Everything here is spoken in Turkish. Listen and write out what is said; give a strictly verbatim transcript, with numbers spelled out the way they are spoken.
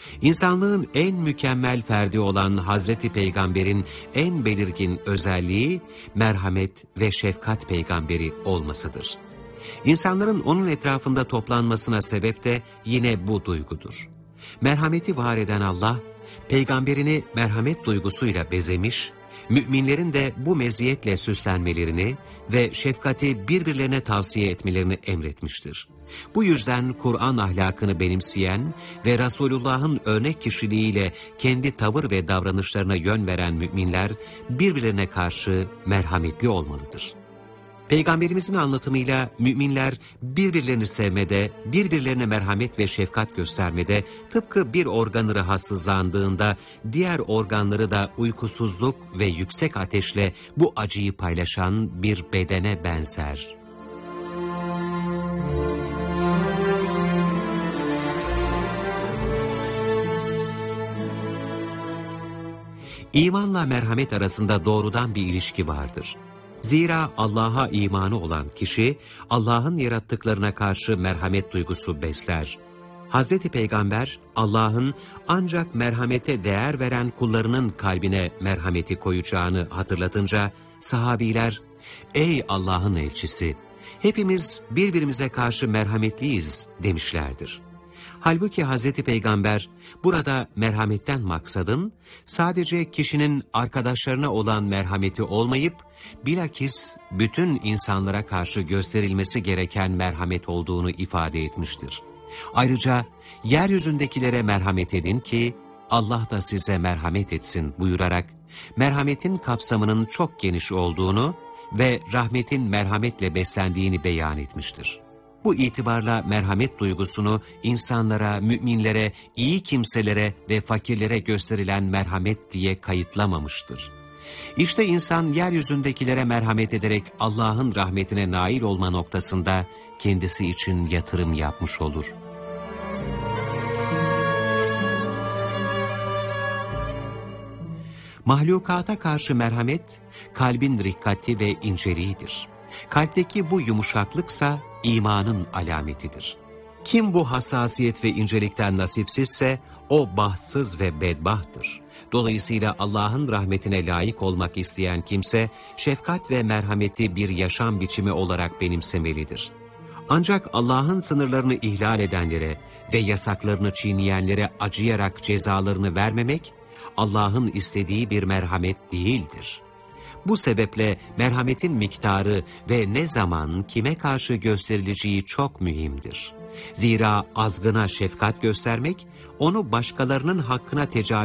İnsanlığın en mükemmel ferdi olan Hazreti Peygamber'in en belirgin özelliği merhamet ve şefkat peygamberi olmasıdır. İnsanların onun etrafında toplanmasına sebep de yine bu duygudur. Merhameti var eden Allah, peygamberini merhamet duygusuyla bezemiş, müminlerin de bu meziyetle süslenmelerini ve şefkati birbirlerine tavsiye etmelerini emretmiştir. Bu yüzden Kur'an ahlakını benimseyen ve Resulullah'ın örnek kişiliğiyle kendi tavır ve davranışlarına yön veren müminler birbirlerine karşı merhametli olmalıdır. Peygamberimizin anlatımıyla müminler birbirlerini sevmede, birbirlerine merhamet ve şefkat göstermede, tıpkı bir organı rahatsızlandığında diğer organları da uykusuzluk ve yüksek ateşle bu acıyı paylaşan bir bedene benzer. İmanla merhamet arasında doğrudan bir ilişki vardır. Zira Allah'a imanı olan kişi, Allah'ın yarattıklarına karşı merhamet duygusu besler. Hazreti Peygamber, Allah'ın ancak merhamete değer veren kullarının kalbine merhameti koyacağını hatırlatınca, sahabiler, "Ey Allah'ın elçisi, hepimiz birbirimize karşı merhametliyiz," demişlerdir. Halbuki Hazreti Peygamber, burada merhametten maksadın, sadece kişinin arkadaşlarına olan merhameti olmayıp, bilakis bütün insanlara karşı gösterilmesi gereken merhamet olduğunu ifade etmiştir. Ayrıca, yeryüzündekilere merhamet edin ki, Allah da size merhamet etsin buyurarak, merhametin kapsamının çok geniş olduğunu ve rahmetin merhametle beslendiğini beyan etmiştir. Bu itibarla merhamet duygusunu insanlara, müminlere, iyi kimselere ve fakirlere gösterilen merhamet diye kayıtlamamıştır. İşte insan yeryüzündekilere merhamet ederek Allah'ın rahmetine nail olma noktasında kendisi için yatırım yapmış olur. Mahlukata karşı merhamet, kalbin rikkati ve inceliğidir. Kalpteki bu yumuşaklıksa imanın alametidir. Kim bu hassasiyet ve incelikten nasipsizse o bahtsız ve bedbahtır. Dolayısıyla Allah'ın rahmetine layık olmak isteyen kimse, şefkat ve merhameti bir yaşam biçimi olarak benimsemelidir. Ancak Allah'ın sınırlarını ihlal edenlere ve yasaklarını çiğneyenlere acıyarak cezalarını vermemek, Allah'ın istediği bir merhamet değildir. Bu sebeple merhametin miktarı ve ne zaman kime karşı gösterileceği çok mühimdir. Zira azgına şefkat göstermek, onu başkalarının hakkına tecavüz